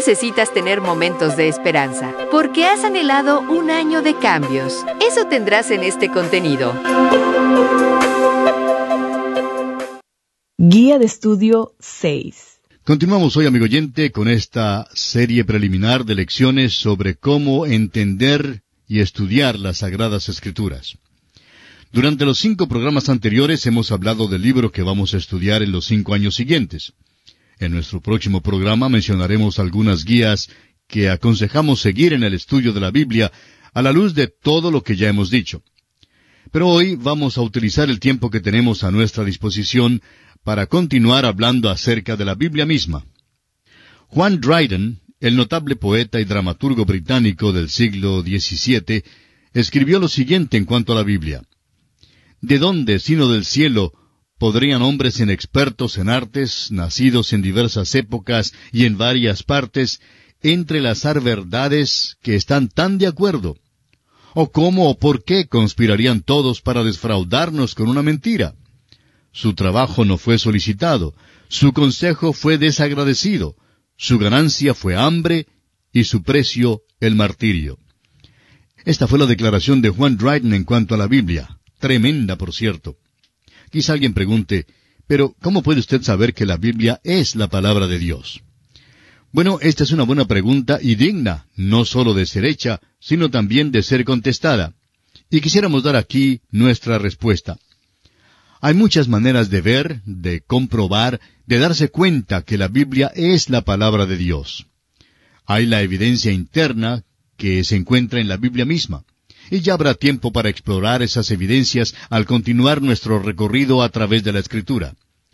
necesitas tener momentos de esperanza, porque has anhelado un año de cambios. Eso tendrás en este contenido. Guía de Estudio 6. Continuamos hoy, amigo oyente, con esta serie preliminar de lecciones sobre cómo entender y estudiar las Sagradas Escrituras. Durante los 5 programas anteriores hemos hablado del libro que vamos a estudiar en los 5 años siguientes. En nuestro próximo programa mencionaremos algunas guías que aconsejamos seguir en el estudio de la Biblia a la luz de todo lo que ya hemos dicho. Pero hoy vamos a utilizar el tiempo que tenemos a nuestra disposición para continuar hablando acerca de la Biblia misma. Juan Dryden, el notable poeta y dramaturgo británico del siglo XVII, escribió lo siguiente en cuanto a la Biblia. ¿De dónde, sino del cielo, podrían hombres inexpertos en artes, nacidos en diversas épocas y en varias partes, entrelazar verdades que están tan de acuerdo? ¿O cómo o por qué conspirarían todos para desfraudarnos con una mentira? Su trabajo no fue solicitado, su consejo fue desagradecido, su ganancia fue hambre y su precio el martirio. Esta fue la declaración de Juan Dryden en cuanto a la Biblia. Tremenda, por cierto. Quizá alguien pregunte, pero ¿cómo puede usted saber que la Biblia es la palabra de Dios? Bueno, esta es una buena pregunta y digna, no sólo de ser hecha, sino también de ser contestada. Y quisiéramos dar aquí nuestra respuesta. Hay muchas maneras de ver, de comprobar, de darse cuenta que la Biblia es la palabra de Dios. Hay la evidencia interna que se encuentra en la Biblia misma. Y ya habrá tiempo para explorar esas evidencias al continuar nuestro recorrido a través de la Escritura.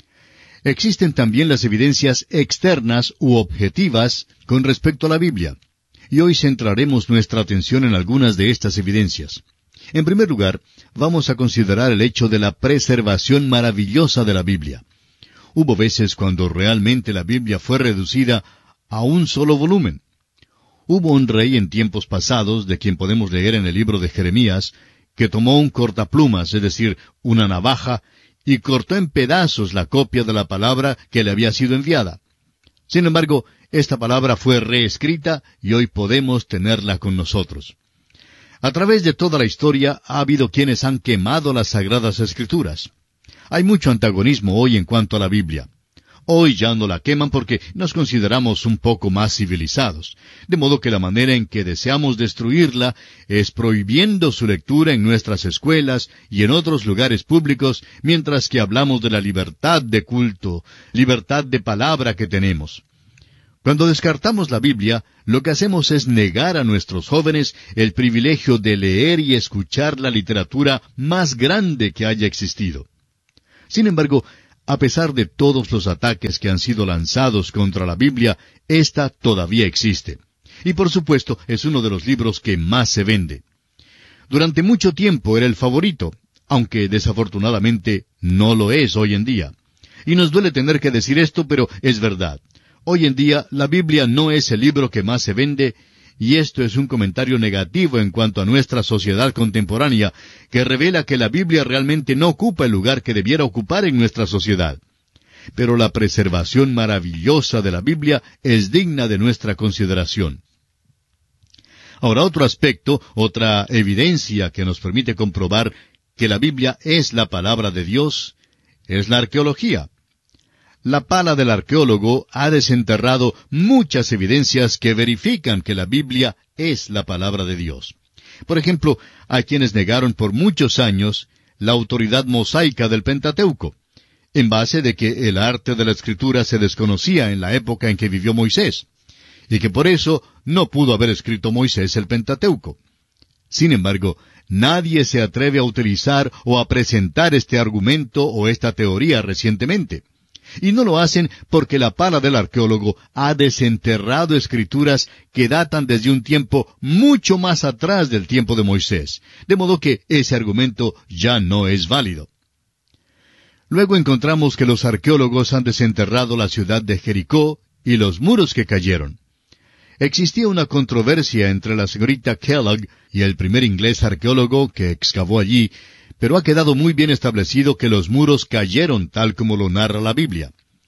Existen también las evidencias externas u objetivas con respecto a la Biblia. Y hoy centraremos nuestra atención en algunas de estas evidencias. En primer lugar, vamos a considerar el hecho de la preservación maravillosa de la Biblia. Hubo veces cuando realmente la Biblia fue reducida a un solo volumen. Hubo un rey en tiempos pasados, de quien podemos leer en el libro de Jeremías, que tomó un cortaplumas, es decir, una navaja, y cortó en pedazos la copia de la palabra que le había sido enviada. Sin embargo, esta palabra fue reescrita y hoy podemos tenerla con nosotros. A través de toda la historia ha habido quienes han quemado las Sagradas Escrituras. Hay mucho antagonismo hoy en cuanto a la Biblia. Hoy ya no la queman porque nos consideramos un poco más civilizados, de modo que la manera en que deseamos destruirla es prohibiendo su lectura en nuestras escuelas y en otros lugares públicos, mientras que hablamos de la libertad de culto, libertad de palabra que tenemos. Cuando descartamos la Biblia, lo que hacemos es negar a nuestros jóvenes el privilegio de leer y escuchar la literatura más grande que haya existido. Sin embargo, a pesar de todos los ataques que han sido lanzados contra la Biblia, ésta todavía existe. Y por supuesto, es uno de los libros que más se vende. Durante mucho tiempo era el favorito, aunque desafortunadamente no lo es hoy en día. Y nos duele tener que decir esto, pero es verdad. Hoy en día, la Biblia no es el libro que más se vende, y esto es un comentario negativo en cuanto a nuestra sociedad contemporánea, que revela que la Biblia realmente no ocupa el lugar que debiera ocupar en nuestra sociedad. Pero la preservación maravillosa de la Biblia es digna de nuestra consideración. Ahora, otro aspecto, otra evidencia que nos permite comprobar que la Biblia es la palabra de Dios, es la arqueología. La pala del arqueólogo ha desenterrado muchas evidencias que verifican que la Biblia es la palabra de Dios. Por ejemplo, hay quienes negaron por muchos años la autoridad mosaica del Pentateuco, en base de que el arte de la escritura se desconocía en la época en que vivió Moisés, y que por eso no pudo haber escrito Moisés el Pentateuco. Sin embargo, nadie se atreve a utilizar o a presentar este argumento o esta teoría recientemente. Y no lo hacen porque la pala del arqueólogo ha desenterrado escrituras que datan desde un tiempo mucho más atrás del tiempo de Moisés, de modo que ese argumento ya no es válido. Luego encontramos que los arqueólogos han desenterrado la ciudad de Jericó y los muros que cayeron. Existía una controversia entre la señorita Kellogg y el primer inglés arqueólogo que excavó allí, pero ha quedado muy bien establecido que los muros cayeron tal como lo narra la Biblia.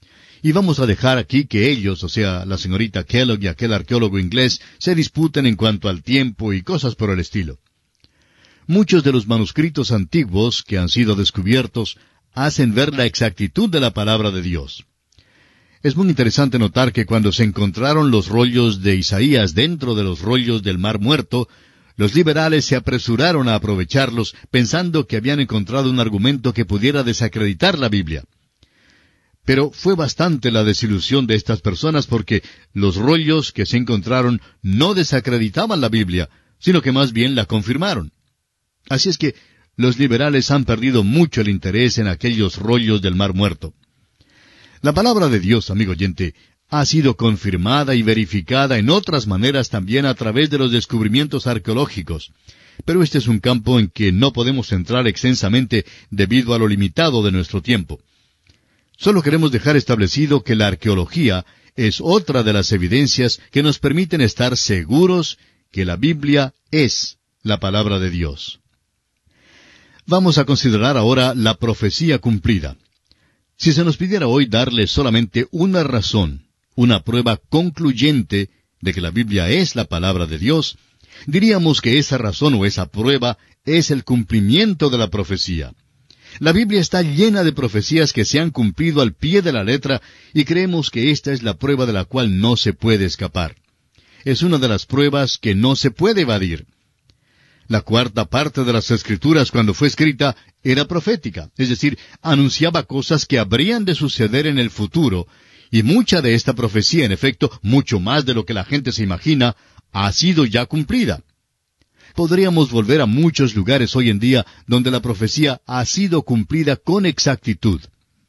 Y vamos a dejar aquí que ellos, o sea, la señorita Kellogg y aquel arqueólogo inglés, se disputen en cuanto al tiempo y cosas por el estilo. Muchos de los manuscritos antiguos que han sido descubiertos hacen ver la exactitud de la palabra de Dios. Es muy interesante notar que cuando se encontraron los rollos de Isaías dentro de los rollos del Mar Muerto, los liberales se apresuraron a aprovecharlos pensando que habían encontrado un argumento que pudiera desacreditar la Biblia. Pero fue bastante la desilusión de estas personas porque los rollos que se encontraron no desacreditaban la Biblia, sino que más bien la confirmaron. Así es que los liberales han perdido mucho el interés en aquellos rollos del Mar Muerto. La palabra de Dios, amigo oyente, ha sido confirmada y verificada en otras maneras también a través de los descubrimientos arqueológicos. Pero este es un campo en que no podemos entrar extensamente debido a lo limitado de nuestro tiempo. Solo queremos dejar establecido que la arqueología es otra de las evidencias que nos permiten estar seguros que la Biblia es la palabra de Dios. Vamos a considerar ahora la profecía cumplida. Si se nos pidiera hoy darle solamente una razón, una prueba concluyente de que la Biblia es la palabra de Dios, diríamos que esa razón o esa prueba es el cumplimiento de la profecía. La Biblia está llena de profecías que se han cumplido al pie de la letra y creemos que esta es la prueba de la cual no se puede escapar. Es una de las pruebas que no se puede evadir. La cuarta parte de las Escrituras, cuando fue escrita, era profética, es decir, anunciaba cosas que habrían de suceder en el futuro, y mucha de esta profecía, en efecto, mucho más de lo que la gente se imagina, ha sido ya cumplida. Podríamos volver a muchos lugares hoy en día donde la profecía ha sido cumplida con exactitud.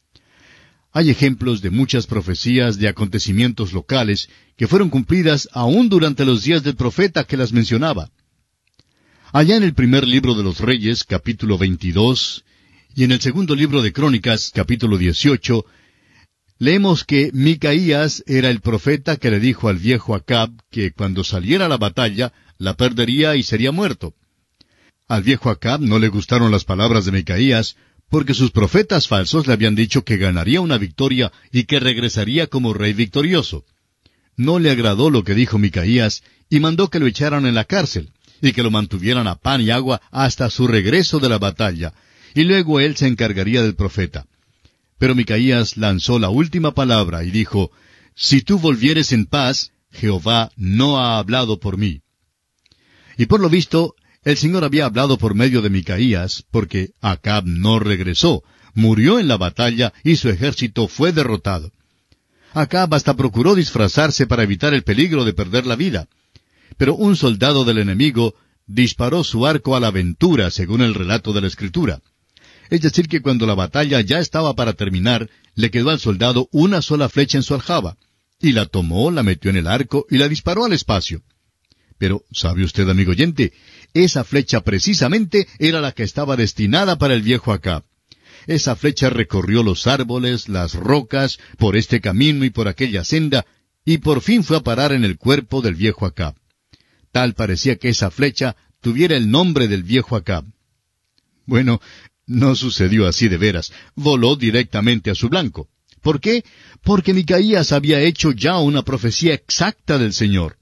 Hay ejemplos de muchas profecías de acontecimientos locales que fueron cumplidas aún durante los días del profeta que las mencionaba. Allá en el primer libro de los Reyes, capítulo 22, y en el segundo libro de Crónicas, capítulo 18, leemos que Micaías era el profeta que le dijo al viejo Acab que cuando saliera a la batalla, la perdería y sería muerto. Al viejo Acab no le gustaron las palabras de Micaías, porque sus profetas falsos le habían dicho que ganaría una victoria y que regresaría como rey victorioso. No le agradó lo que dijo Micaías y mandó que lo echaran en la cárcel y que lo mantuvieran a pan y agua hasta su regreso de la batalla, y luego él se encargaría del profeta. Pero Micaías lanzó la última palabra y dijo, «Si tú volvieres en paz, Jehová no ha hablado por mí». Y por lo visto, el Señor había hablado por medio de Micaías, porque Acab no regresó, murió en la batalla y su ejército fue derrotado. Acab hasta procuró disfrazarse para evitar el peligro de perder la vida. Pero un soldado del enemigo disparó su arco a la aventura, según el relato de la Escritura. Es decir, que cuando la batalla ya estaba para terminar, le quedó al soldado una sola flecha en su aljaba, y la tomó, la metió en el arco y la disparó al espacio. Pero, ¿sabe usted, amigo oyente? Esa flecha precisamente era la que estaba destinada para el viejo Acab. Esa flecha recorrió los árboles, las rocas, por este camino y por aquella senda, y por fin fue a parar en el cuerpo del viejo Acab. Tal parecía que esa flecha tuviera el nombre del viejo Acab. Bueno, no sucedió así de veras. Voló directamente a su blanco. ¿Por qué? Porque Micaías había hecho ya una profecía exacta del Señor.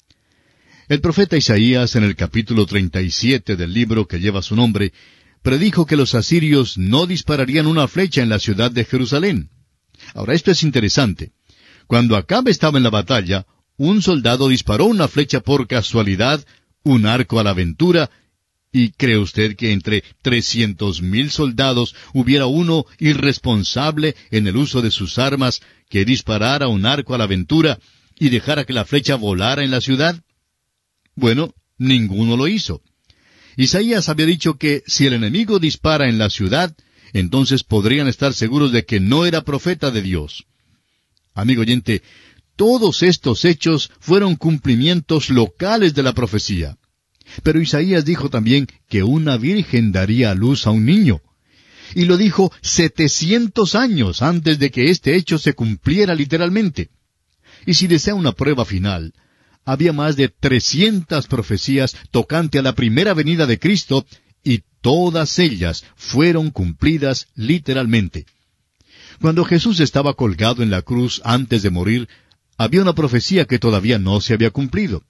El profeta Isaías, en el capítulo 37 del libro que lleva su nombre, predijo que los asirios no dispararían una flecha en la ciudad de Jerusalén. Ahora, esto es interesante. Cuando Acab estaba en la batalla, un soldado disparó una flecha por casualidad, un arco a la aventura, ¿y cree usted que entre 300,000 soldados hubiera uno irresponsable en el uso de sus armas que disparara un arco a la aventura y dejara que la flecha volara en la ciudad? Bueno, ninguno lo hizo. Isaías había dicho que si el enemigo dispara en la ciudad, entonces podrían estar seguros de que no era profeta de Dios. Amigo oyente, todos estos hechos fueron cumplimientos locales de la profecía. Pero Isaías dijo también que una virgen daría a luz a un niño. Y lo dijo 700 años antes de que este hecho se cumpliera literalmente. Y si desea una prueba final, había más de 300 profecías tocante a la primera venida de Cristo, y todas ellas fueron cumplidas literalmente. Cuando Jesús estaba colgado en la cruz antes de morir, había una profecía que todavía no se había cumplido.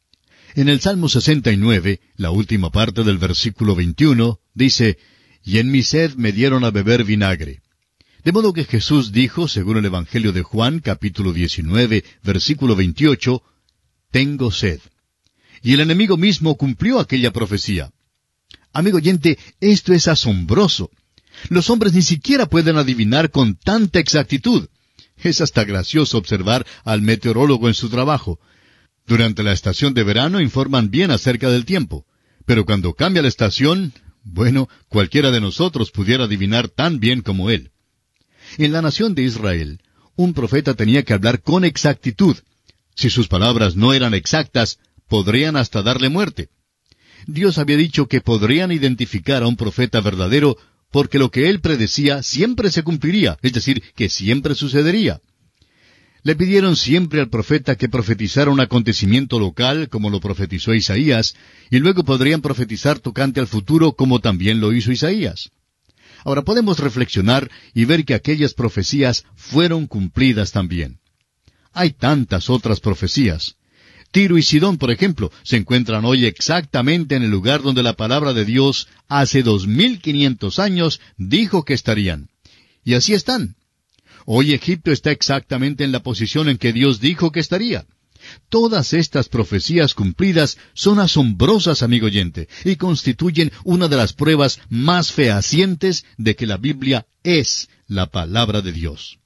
En el Salmo 69, la última parte del versículo 21, dice, «Y en mi sed me dieron a beber vinagre». De modo que Jesús dijo, según el Evangelio de Juan, capítulo 19, versículo 28, «Tengo sed». Y el enemigo mismo cumplió aquella profecía. Amigo oyente, esto es asombroso. Los hombres ni siquiera pueden adivinar con tanta exactitud. Es hasta gracioso observar al meteorólogo en su trabajo. Durante la estación de verano informan bien acerca del tiempo. Pero cuando cambia la estación, bueno, cualquiera de nosotros pudiera adivinar tan bien como él. En la nación de Israel, un profeta tenía que hablar con exactitud. Si sus palabras no eran exactas, podrían hasta darle muerte. Dios había dicho que podrían identificar a un profeta verdadero porque lo que él predecía siempre se cumpliría, es decir, que siempre sucedería. Le pidieron siempre al profeta que profetizara un acontecimiento local, como lo profetizó Isaías, y luego podrían profetizar tocante al futuro, como también lo hizo Isaías. Ahora podemos reflexionar y ver que aquellas profecías fueron cumplidas también. Hay tantas otras profecías. Tiro y Sidón, por ejemplo, se encuentran hoy exactamente en el lugar donde la palabra de Dios hace 2500 años dijo que estarían. Y así están. Hoy Egipto está exactamente en la posición en que Dios dijo que estaría. Todas estas profecías cumplidas son asombrosas, amigo oyente, y constituyen una de las pruebas más fehacientes de que la Biblia es la palabra de Dios.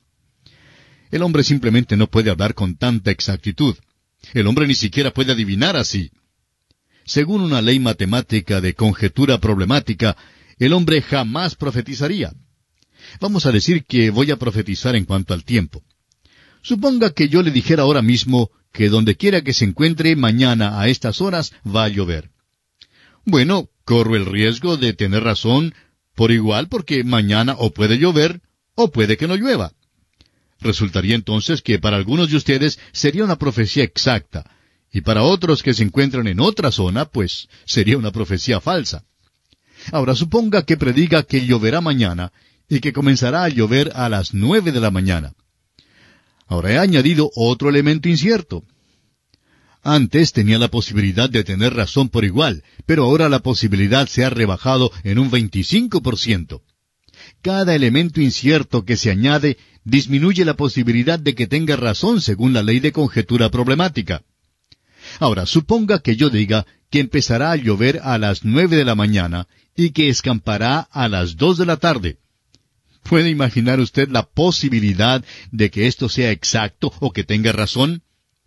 El hombre simplemente no puede hablar con tanta exactitud. El hombre ni siquiera puede adivinar así. Según una ley matemática de conjetura problemática, el hombre jamás profetizaría. Vamos a decir que voy a profetizar en cuanto al tiempo. Suponga que yo le dijera ahora mismo que donde quiera que se encuentre mañana a estas horas va a llover. Bueno, corro el riesgo de tener razón por igual porque mañana o puede llover o puede que no llueva. Resultaría entonces que para algunos de ustedes sería una profecía exacta, y para otros que se encuentran en otra zona, pues sería una profecía falsa. Ahora suponga que prediga que lloverá mañana, y que comenzará a llover a las 9 de la mañana. Ahora he añadido otro elemento incierto. Antes tenía la posibilidad de tener razón por igual, pero ahora la posibilidad se ha rebajado en un 25%. Cada elemento incierto que se añade disminuye la posibilidad de que tenga razón según la ley de conjetura problemática. Ahora, suponga que yo diga que empezará a llover a las 9 de la mañana y que escampará a las 2 de la tarde. ¿Puede imaginar usted la posibilidad de que esto sea exacto o que tenga razón?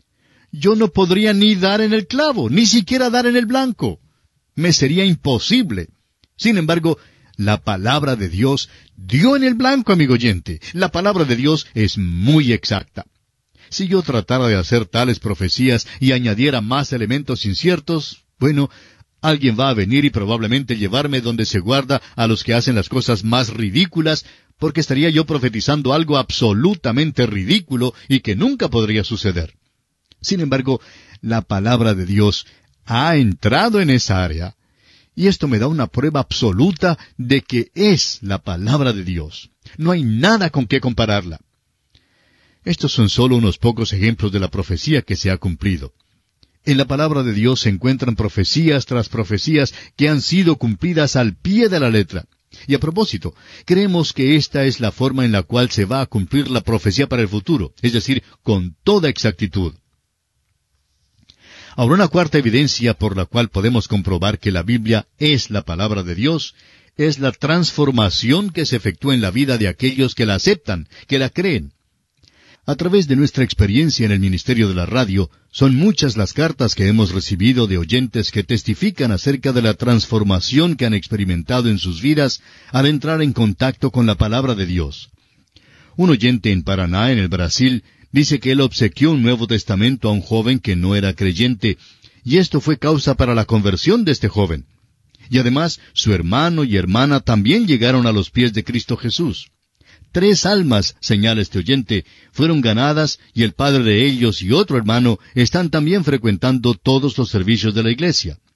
Yo no podría ni dar en el clavo, ni siquiera dar en el blanco. Me sería imposible. Sin embargo, la palabra de Dios dio en el blanco, amigo oyente. La palabra de Dios es muy exacta. Si yo tratara de hacer tales profecías y añadiera más elementos inciertos, bueno, alguien va a venir y probablemente llevarme donde se guarda a los que hacen las cosas más ridículas, porque estaría yo profetizando algo absolutamente ridículo y que nunca podría suceder. Sin embargo, la palabra de Dios ha entrado en esa área, y esto me da una prueba absoluta de que es la palabra de Dios. No hay nada con qué compararla. Estos son solo unos pocos ejemplos de la profecía que se ha cumplido. En la palabra de Dios se encuentran profecías tras profecías que han sido cumplidas al pie de la letra. Y a propósito, creemos que esta es la forma en la cual se va a cumplir la profecía para el futuro, es decir, con toda exactitud. Ahora, una cuarta evidencia por la cual podemos comprobar que la Biblia es la palabra de Dios es la transformación que se efectúa en la vida de aquellos que la aceptan, que la creen. A través de nuestra experiencia en el ministerio de la radio, son muchas las cartas que hemos recibido de oyentes que testifican acerca de la transformación que han experimentado en sus vidas al entrar en contacto con la palabra de Dios. Un oyente en Paraná, en el Brasil, dice que él obsequió un Nuevo Testamento a un joven que no era creyente, y esto fue causa para la conversión de este joven. Y además, su hermano y hermana también llegaron a los pies de Cristo Jesús. 3 almas, señala este oyente, fueron ganadas y el padre de ellos y otro hermano están también frecuentando todos los servicios de la iglesia.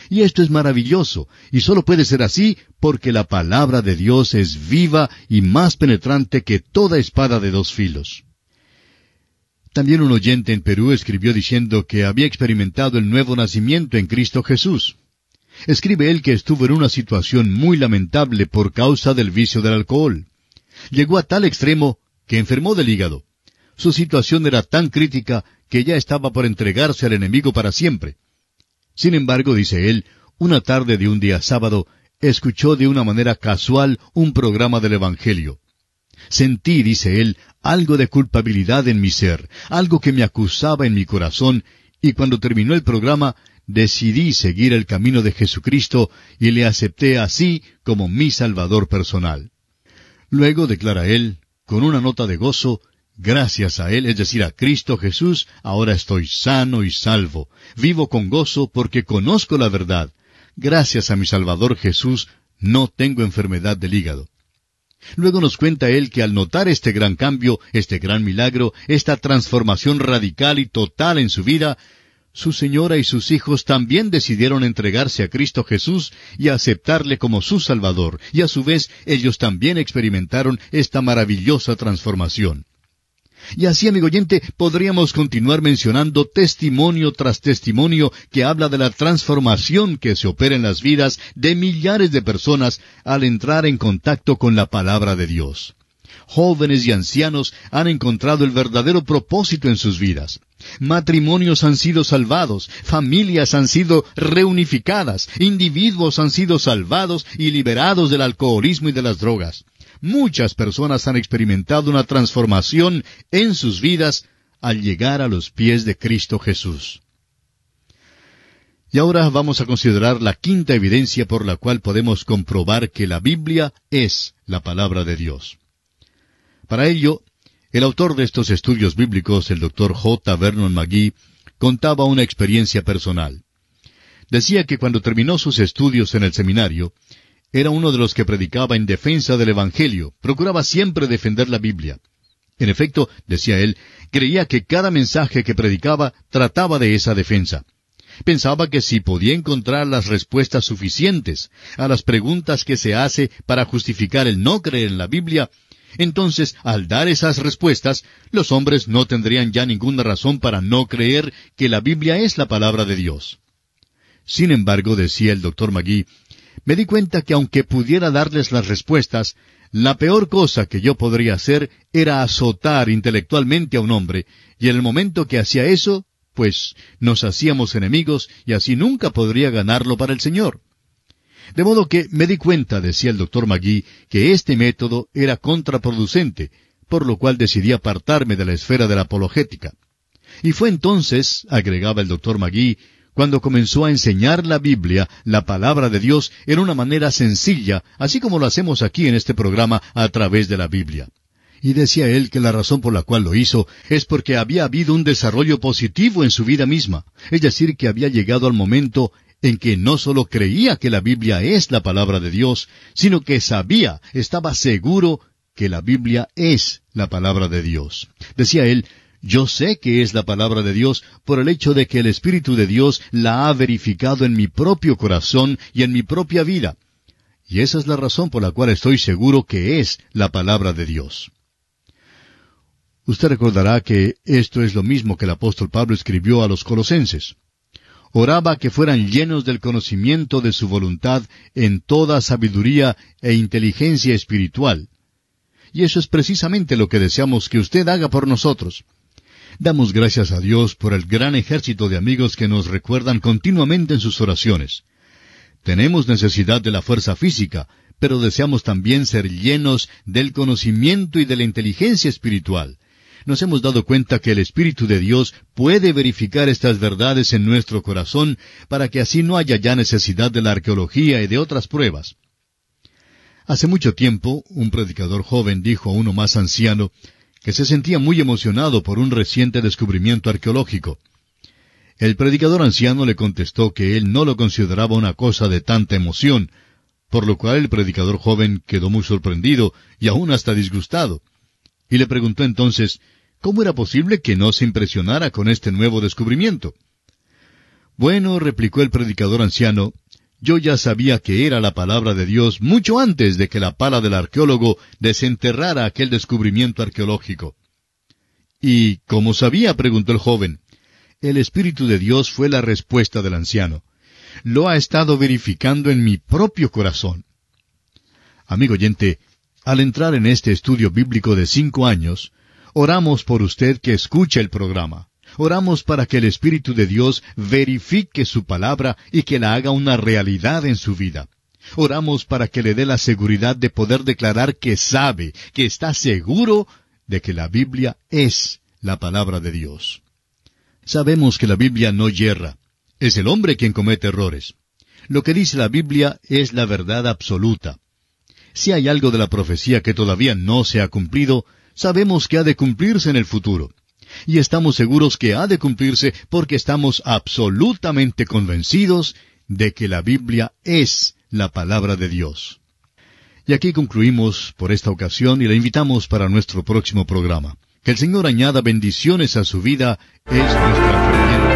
Y esto es maravilloso, y solo puede ser así porque la palabra de Dios es viva y más penetrante que toda espada de dos filos. También un oyente en Perú escribió diciendo que había experimentado el nuevo nacimiento en Cristo Jesús. Escribe él que estuvo en una situación muy lamentable por causa del vicio del alcohol. Llegó a tal extremo que enfermó del hígado. Su situación era tan crítica que ya estaba por entregarse al enemigo para siempre. Sin embargo, dice él, una tarde de un día sábado, escuchó de una manera casual un programa del Evangelio. Sentí, dice él, algo de culpabilidad en mi ser, algo que me acusaba en mi corazón, y cuando terminó el programa, decidí seguir el camino de Jesucristo y le acepté así como mi Salvador personal. Luego, declara él, con una nota de gozo, gracias a Él, es decir, a Cristo Jesús, ahora estoy sano y salvo. Vivo con gozo porque conozco la verdad. Gracias a mi Salvador Jesús, no tengo enfermedad del hígado. Luego nos cuenta él que al notar este gran cambio, este gran milagro, esta transformación radical y total en su vida, su señora y sus hijos también decidieron entregarse a Cristo Jesús y aceptarle como su Salvador, y a su vez ellos también experimentaron esta maravillosa transformación. Y así, amigo oyente, podríamos continuar mencionando testimonio tras testimonio que habla de la transformación que se opera en las vidas de millares de personas al entrar en contacto con la palabra de Dios. Jóvenes y ancianos han encontrado el verdadero propósito en sus vidas. Matrimonios han sido salvados, familias han sido reunificadas, individuos han sido salvados y liberados del alcoholismo y de las drogas. Muchas personas han experimentado una transformación en sus vidas al llegar a los pies de Cristo Jesús. Y ahora vamos a considerar la quinta evidencia por la cual podemos comprobar que la Biblia es la palabra de Dios. Para ello, el autor de estos estudios bíblicos, el Dr. J. Vernon McGee, contaba una experiencia personal. Decía que cuando terminó sus estudios en el seminario, era uno de los que predicaba en defensa del Evangelio, procuraba siempre defender la Biblia. En efecto, decía él, creía que cada mensaje que predicaba trataba de esa defensa. Pensaba que si podía encontrar las respuestas suficientes a las preguntas que se hace para justificar el no creer en la Biblia, entonces, al dar esas respuestas, los hombres no tendrían ya ninguna razón para no creer que la Biblia es la palabra de Dios. Sin embargo, decía el Dr. McGee, me di cuenta que aunque pudiera darles las respuestas, la peor cosa que yo podría hacer era azotar intelectualmente a un hombre, y en el momento que hacía eso, pues nos hacíamos enemigos y así nunca podría ganarlo para el Señor. De modo que me di cuenta, decía el Dr. McGee, que este método era contraproducente, por lo cual decidí apartarme de la esfera de la apologética. Y fue entonces, agregaba el Dr. McGee, cuando comenzó a enseñar la Biblia, la palabra de Dios, en una manera sencilla, así como lo hacemos aquí en este programa a través de la Biblia. Y decía él que la razón por la cual lo hizo es porque había habido un desarrollo positivo en su vida misma, es decir, que había llegado al momento en que no solo creía que la Biblia es la palabra de Dios, sino que sabía, estaba seguro que la Biblia es la palabra de Dios. Decía él, yo sé que es la palabra de Dios por el hecho de que el Espíritu de Dios la ha verificado en mi propio corazón y en mi propia vida. Y esa es la razón por la cual estoy seguro que es la palabra de Dios. Usted recordará que esto es lo mismo que el apóstol Pablo escribió a los colosenses. Oraba que fueran llenos del conocimiento de su voluntad en toda sabiduría e inteligencia espiritual. Y eso es precisamente lo que deseamos que usted haga por nosotros. Damos gracias a Dios por el gran ejército de amigos que nos recuerdan continuamente en sus oraciones. Tenemos necesidad de la fuerza física, pero deseamos también ser llenos del conocimiento y de la inteligencia espiritual. Nos hemos dado cuenta que el Espíritu de Dios puede verificar estas verdades en nuestro corazón para que así no haya ya necesidad de la arqueología y de otras pruebas. Hace mucho tiempo, un predicador joven dijo a uno más anciano que se sentía muy emocionado por un reciente descubrimiento arqueológico. El predicador anciano le contestó que él no lo consideraba una cosa de tanta emoción, por lo cual el predicador joven quedó muy sorprendido y aún hasta disgustado. Y le preguntó entonces, ¿cómo era posible que no se impresionara con este nuevo descubrimiento? Bueno, replicó el predicador anciano, yo ya sabía que era la palabra de Dios mucho antes de que la pala del arqueólogo desenterrara aquel descubrimiento arqueológico. ¿Y cómo sabía?, preguntó el joven. El Espíritu de Dios fue la respuesta del anciano. Lo ha estado verificando en mi propio corazón. Amigo oyente, al entrar en este estudio bíblico de 5 años, oramos por usted que escuche el programa. Oramos para que el Espíritu de Dios verifique su palabra y que la haga una realidad en su vida. Oramos para que le dé la seguridad de poder declarar que sabe, que está seguro de que la Biblia es la palabra de Dios. Sabemos que la Biblia no yerra. Es el hombre quien comete errores. Lo que dice la Biblia es la verdad absoluta. Si hay algo de la profecía que todavía no se ha cumplido, sabemos que ha de cumplirse en el futuro. Y estamos seguros que ha de cumplirse porque estamos absolutamente convencidos de que la Biblia es la palabra de Dios. Y aquí concluimos por esta ocasión y le invitamos para nuestro próximo programa. Que el Señor añada bendiciones a su vida es nuestra